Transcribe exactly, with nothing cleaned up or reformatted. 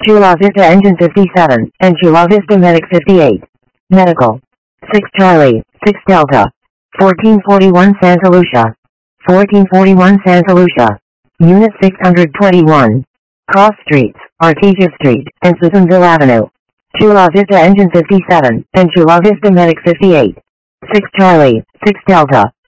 Chula Vista Engine fifty-seven, and Chula Vista Medic fifty-eight. Medical. six Charlie, six Delta. fourteen forty-one Santa Lucia. fourteen forty-one Santa Lucia. Unit six hundred twenty-one. Cross Streets, Artesia Street, and Susanville Avenue. Chula Vista Engine fifty-seven, and Chula Vista Medic fifty-eight. six Charlie, six Delta.